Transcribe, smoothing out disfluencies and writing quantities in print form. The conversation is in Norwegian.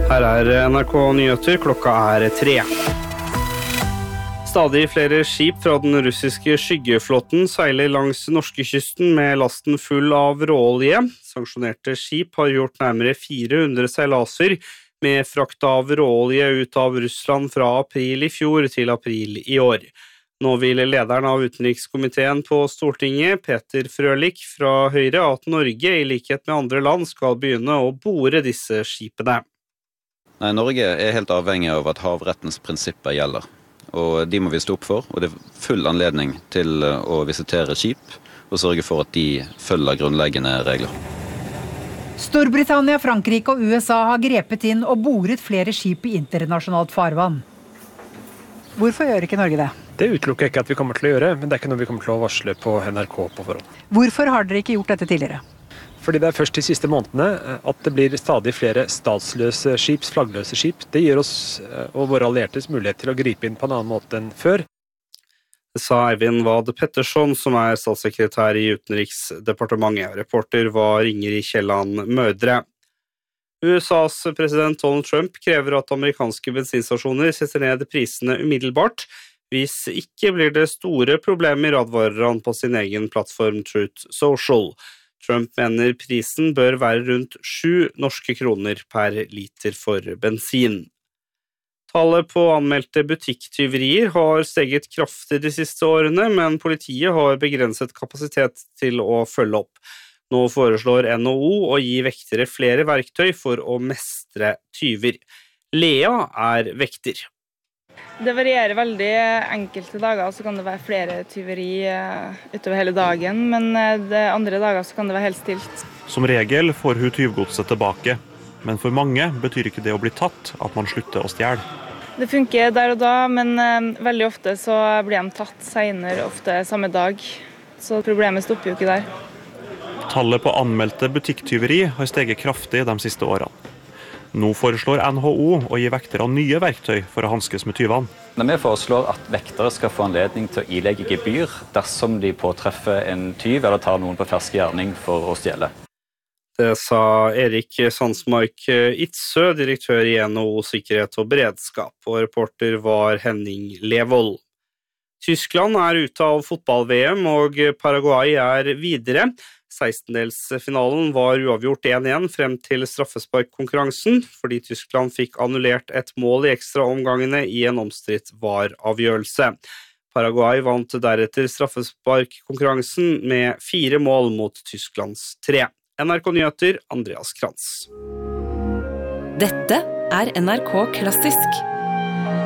Her NRK Nyheter, klokka 3. Stadig flere skip fra den russiske skyggeflåten seiler langs norskekysten med lasten full av råolje. Sanksjonerte skip har gjort nærmere 400 seilaser med frakt av råolje ut av Russland fra april i fjor til april i år. Nå vil lederen av utenrikskomiteen på Stortinget, Peter Frølich fra Høyre, at Norge i likhet med andre land skal begynne å bore disse skipene. Nei, Norge er helt avhengig av at havrettens prinsipper gjelder, og de må vi stå opp for, og det er full anledning til å visitere skip og sørge for at de følger grunnleggende regler. Storbritannia, Frankrike og USA har grepet inn og boret flere skip i internasjonalt farvann. Hvorfor gjør ikke Norge det? Det utelukker jeg ikke at vi kommer til å gjøre, men det er ikke noe vi kommer til å varsle på NRK på forhånd. Hvorfor har dere ikke gjort dette tidligere? Fordi det er først de siste månedene at det blir stadig flere statsløse skip, flaggløse skip. Det gir oss og våre alliertes mulighet til å gripe inn på en annen måte enn før. Det sa Eivind Vad Pettersson, som er statssekretær i Utenriksdepartementet. Reporter var Ingrid Kielland Mødre. USAs president Donald Trump krever at amerikanske bensinstasjoner setter ned prisene umiddelbart. Hvis ikke blir det store problemer, advarer han på sin egen plattform Truth Social. Trump mener prisen bør være rundt 7 norske kroner per liter for bensin. Tallet på anmeldte butikktyverier har steget kraftig de siste årene, men politiet har begrenset kapasitet til å følge opp. Nå foreslår NHO å gi vektere flere verktøy for å mestre tyver. Lea er vekter. Det varierer veldig. Enkelte dager så kan det være flere tyveri utover hele dagen, men andre dager så kan det være helt stilt. Som regel får hun tyvgodset tilbake, men for mange betyr ikke det å bli tatt at man slutter å stjele. Det funker der og da, men veldig ofte så blir de tatt senere, ofte samme dag, så problemet stopper jo ikke der. Tallet på anmeldte butikktyveri har steget kraftig de siste årene. Nå foreslår NHO å gi vektere nye verktøy for å hanskes med tyvene. Vi foreslår at vektere skal få anledning til å ilegge gebyr dersom de påtreffer en tyv eller tar noen på fersk gjerning for å stjele. Det sa Erik Sandsmark Itzø, direktør i NHO Sikkerhet og Beredskap, og reporter var Henning Levold. Tyskland er ute av fotball-VM, og Paraguay er videre. 16-delsfinalen var uavgjort 1-1 frem til straffesparkkonkurransen, fordi Tyskland fikk annullert et mål i ekstraomgangene i en omstridt VAR-avgjørelse. Paraguay vant deretter straffesparkkonkurransen med 4 mål mot Tysklands 3. NRK Nyheter, Andreas Krantz. Dette er NRK Klassisk.